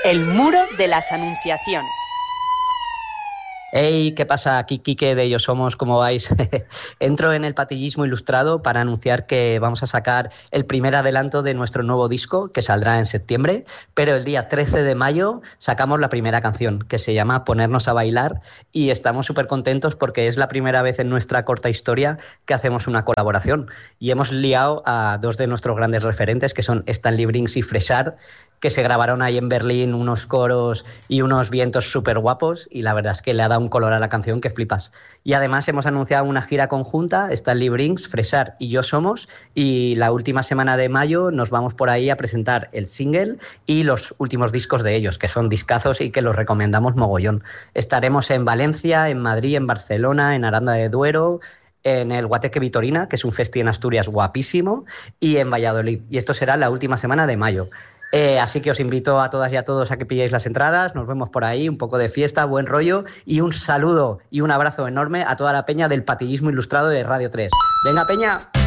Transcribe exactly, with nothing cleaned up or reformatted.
El muro de las anunciaciones. Hey, ¿qué pasa? Aquí Quique de Ellos Somos, ¿cómo vais? Entro en el patillismo ilustrado para anunciar que vamos a sacar el primer adelanto de nuestro nuevo disco, que saldrá en septiembre, pero el día trece de mayo sacamos la primera canción, que se llama Ponernos a Bailar, y estamos súper contentos porque es la primera vez en nuestra corta historia que hacemos una colaboración, y hemos liado a dos de nuestros grandes referentes, que son Stanley Brinks y Fresar, que se grabaron ahí en Berlín unos coros y unos vientos súper guapos, y la verdad es que le ha dado un color a la canción que flipas. Y además hemos anunciado una gira conjunta, Stanley Brinks, Fresar y Yo Somos, y la última semana de mayo nos vamos por ahí a presentar el single y los últimos discos de ellos, que son discazos y que los recomendamos mogollón. Estaremos en Valencia, en Madrid, en Barcelona, en Aranda de Duero, en el Guateque Vitorina, que es un festi en Asturias guapísimo, y en Valladolid. Y esto será la última semana de mayo. Eh, así que os invito a todas y a todos a que pilléis las entradas, nos vemos por ahí, un poco de fiesta, buen rollo, y un saludo y un abrazo enorme a toda la peña del patillismo ilustrado de Radio tres. ¡Venga, peña!